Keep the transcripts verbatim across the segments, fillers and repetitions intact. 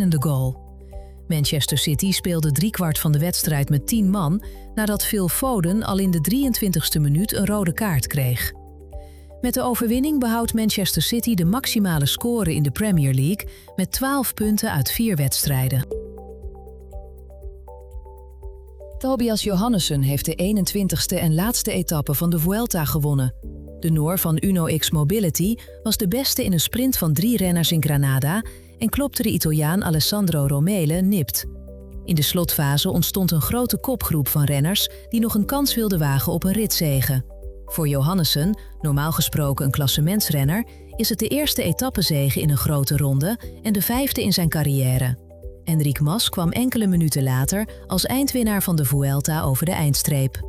winnende goal. Manchester City speelde driekwart van de wedstrijd met tien man nadat Phil Foden al in de drieëntwintigste minuut een rode kaart kreeg. Met de overwinning behoudt Manchester City de maximale score in de Premier League met twaalf punten uit vier wedstrijden. Tobias Johannessen heeft de eenentwintigste en laatste etappe van de Vuelta gewonnen. De Noor van Uno X Mobility was de beste in een sprint van drie renners in Granada en klopte de Italiaan Alessandro Romele nipt. In de slotfase ontstond een grote kopgroep van renners die nog een kans wilden wagen op een ritzege. Voor Johannessen, normaal gesproken een klassementsrenner, is het de eerste etappezege in een grote ronde en de vijfde in zijn carrière. Enric Mas kwam enkele minuten later als eindwinnaar van de Vuelta over de eindstreep.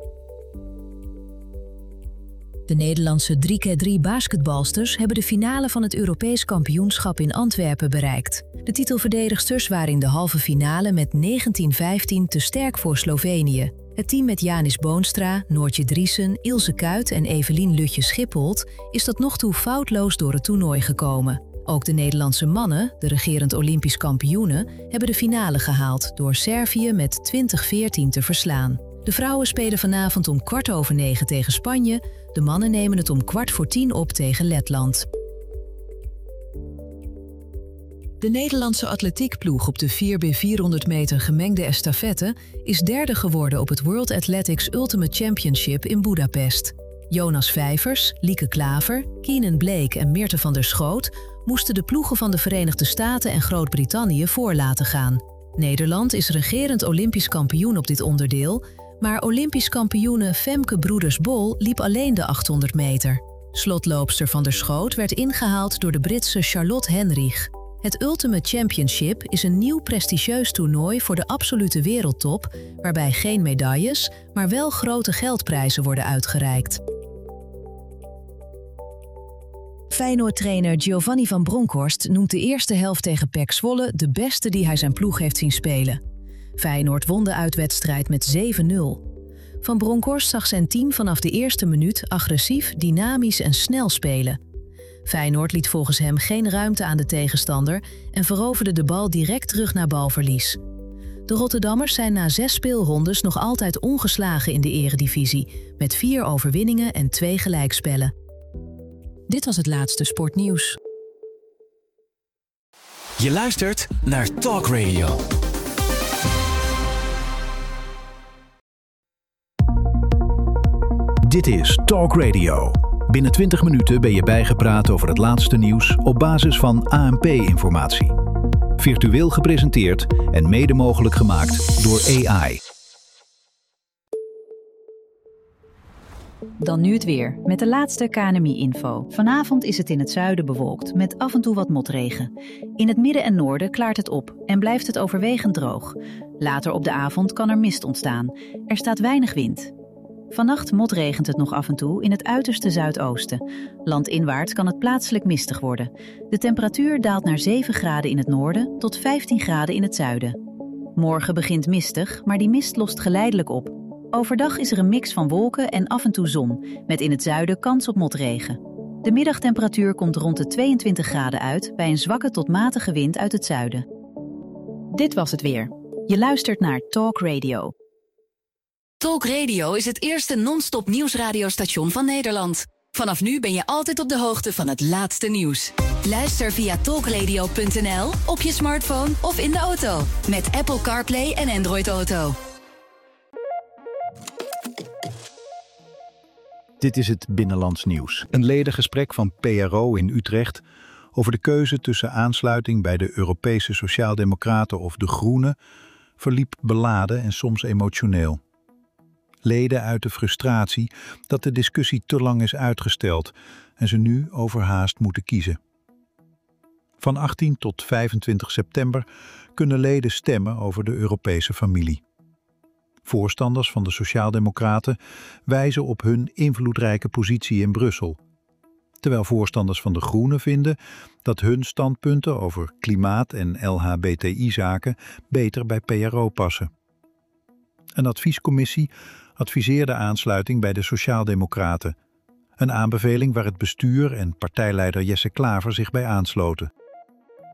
De Nederlandse drie keer drie basketbalsters hebben de finale van het Europees kampioenschap in Antwerpen bereikt. De titelverdedigsters waren in de halve finale met negentien vijftien te sterk voor Slovenië. Het team met Janis Boonstra, Noortje Driesen, Ilse Kuyt en Evelien Lutje-Schipholt is tot nog toe foutloos door het toernooi gekomen. Ook de Nederlandse mannen, de regerend Olympisch kampioenen, hebben de finale gehaald door Servië met twintig veertien te verslaan. De vrouwen spelen vanavond om kwart over negen tegen Spanje. De mannen nemen het om kwart voor tien op tegen Letland. De Nederlandse atletiekploeg op de vier bij vierhonderd meter gemengde estafette is derde geworden op het World Athletics Ultimate Championship in Budapest. Jonas Vijvers, Lieke Klaver, Keenan Blake en Meerte van der Schoot moesten de ploegen van de Verenigde Staten en Groot-Brittannië voor laten gaan. Nederland is regerend Olympisch kampioen op dit onderdeel, maar Olympisch kampioene Femke Broeders-Bol liep alleen de achthonderd meter. Slotloopster van der Schoot werd ingehaald door de Britse Charlotte Henrich. Het Ultimate Championship is een nieuw prestigieus toernooi voor de absolute wereldtop, waarbij geen medailles, maar wel grote geldprijzen worden uitgereikt. Feyenoord-trainer Giovanni van Bronckhorst noemt de eerste helft tegen P E C Zwolle de beste die hij zijn ploeg heeft zien spelen. Feyenoord won de uitwedstrijd met zeven nul. Van Bronckhorst zag zijn team vanaf de eerste minuut agressief, dynamisch en snel spelen. Feyenoord liet volgens hem geen ruimte aan de tegenstander en veroverde de bal direct terug naar balverlies. De Rotterdammers zijn na zes speelrondes nog altijd ongeslagen in de eredivisie, met vier overwinningen en twee gelijkspellen. Dit was het laatste sportnieuws. Je luistert naar Talk Radio. Dit is Talk Radio. Binnen twintig minuten ben je bijgepraat over het laatste nieuws op basis van A N P-informatie. Virtueel gepresenteerd en mede mogelijk gemaakt door A I. Dan nu het weer, met de laatste K N M I-info. Vanavond is het in het zuiden bewolkt, met af en toe wat motregen. In het midden en noorden klaart het op en blijft het overwegend droog. Later op de avond kan er mist ontstaan. Er staat weinig wind. Vannacht motregent het nog af en toe in het uiterste zuidoosten. Landinwaarts kan het plaatselijk mistig worden. De temperatuur daalt naar zeven graden in het noorden tot vijftien graden in het zuiden. Morgen begint mistig, maar die mist lost geleidelijk op. Overdag is er een mix van wolken en af en toe zon, met in het zuiden kans op motregen. De middagtemperatuur komt rond de tweeëntwintig graden uit bij een zwakke tot matige wind uit het zuiden. Dit was het weer. Je luistert naar Talk Radio. Talk Radio is het eerste non-stop nieuwsradiostation van Nederland. Vanaf nu ben je altijd op de hoogte van het laatste nieuws. Luister via talkradio punt n l, op je smartphone of in de auto. Met Apple CarPlay en Android Auto. Dit is het Binnenlands Nieuws. Een ledengesprek van P R O in Utrecht over de keuze tussen aansluiting bij de Europese Sociaaldemocraten of de Groenen verliep beladen en soms emotioneel. Leden uiten frustratie dat de discussie te lang is uitgesteld en ze nu overhaast moeten kiezen. Van achttien tot vijfentwintig september kunnen leden stemmen over de Europese familie. Voorstanders van de Sociaaldemocraten wijzen op hun invloedrijke positie in Brussel, terwijl voorstanders van de Groenen vinden dat hun standpunten over klimaat- en L H B T I-zaken beter bij P R O passen. Een adviescommissie adviseerde aansluiting bij de Sociaaldemocraten, een aanbeveling waar het bestuur en partijleider Jesse Klaver zich bij aansloten.